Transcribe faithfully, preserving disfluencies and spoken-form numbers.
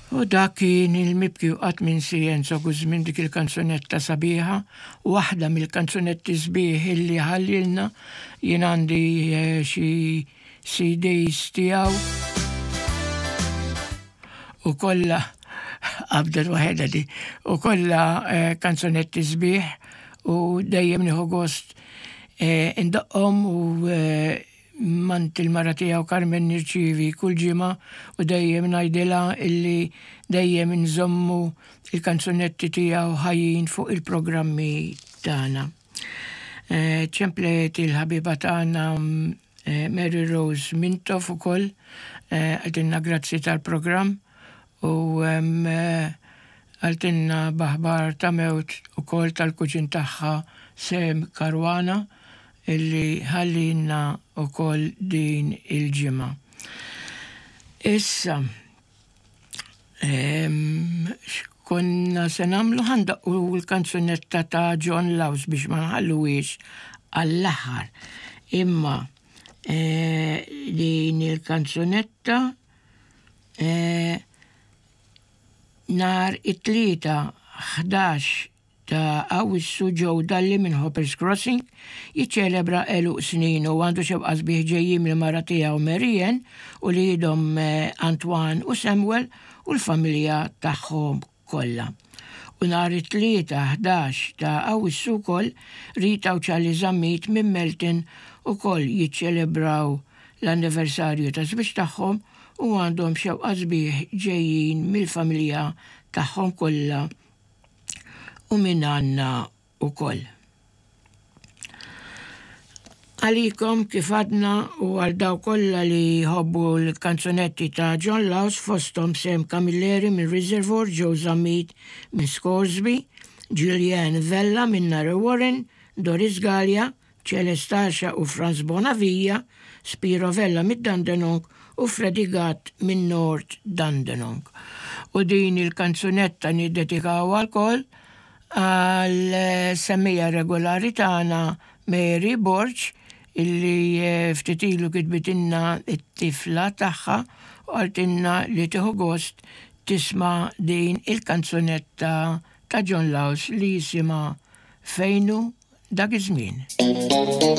U dak kien il-mibki qatt minn sien soguż minn dik il-kanzunetta sabiħa, waħda mill-kanzunetti sbieħ illi ħallilna jien għandi xi C Ds tiegħu u kollha qabdet waħedha di u kollha kanzunetti sbieħ u dejjem nieħu gost indoqqhom u mant il-mara tiegħu Carmen nirċievi kull ġimgħa u dejjem ngħidilha illi dejjem inżommu il-kanzunetti tiegħu ħajjin fuq il-programmi tagħna. Ċemplet il-ħabiba tagħna Mary Rose Mintoff ukoll għaltinna grazzi tal-programm u għaltinna baħbar ta' mewt ukoll tal-kuġin tagħha Sem Karwana illi ħallina u koll din il-ġimma. Issa, konna se namlu ħandaqqu l-kanzunetta ta' John Laws biex ma nħalluwiex għall-aħħar. Imma din il-kanzunetta nar it-tlieta ħdax ta' Awwissu ġew dalli minn Hoppers Crossing jiċċelebra eluq snin u għandu xebqa sbieħ ġejjin mill-mara tiegħu Marian u li jidhom Antoine u Samuel u l-familja tagħhom kollha. U nhar it-tlieta ħdax ta' Awwissu wkoll Rita u Charlie Zammit minn Melton ukoll jiċċelebraw l-anniversarju ta' żwieġ tagħhom u għandhom xewqa sbieħ ġejjin mill-familja tagħhom kollha u minn għanna u koll. Għalikom kif għadna u għal daw kolla li hobbu l-kanzunetti ta' John Laws fostom Sam Camilleri minn Reservoir, Joe Zammit minn Scoresby, Julianne Vella minn Narrow Warren, Doris Gallia, Celestasha u Franz Bonavilla, Spiro Vella minn Dandenong u Freddy Gatt minn North Dandenong. U din il-kanzunetta niddetikaw għal-koll għal semmija regolari tagħna Mary Borch illi ftitilu kitbitinna it-tifla tagħha u għaltinna li tieħu gost tisma' din il-kanzunetta ta' John Laws li jisimha Fejnu dak iż-żmien.